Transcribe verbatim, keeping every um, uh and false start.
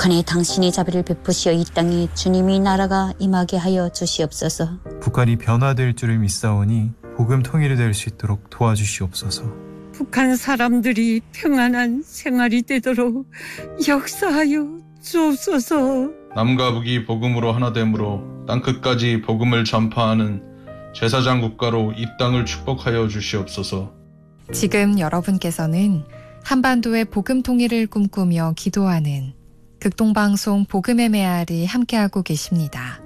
북한에 당신이 자비를 베푸시어 이 땅에 주님이 나라가 임하게 하여 주시옵소서. 북한이 변화될 줄을 믿사오니 복음 통일이 될 수 있도록 도와주시옵소서. 북한 사람들이 평안한 생활이 되도록 역사하여 주옵소서. 남과 북이 복음으로 하나됨으로 땅끝까지 복음을 전파하는 제사장 국가로 이 땅을 축복하여 주시옵소서. 지금 여러분께서는 한반도의 복음 통일을 꿈꾸며 기도하는 극동방송 복음의 메아리 함께하고 계십니다.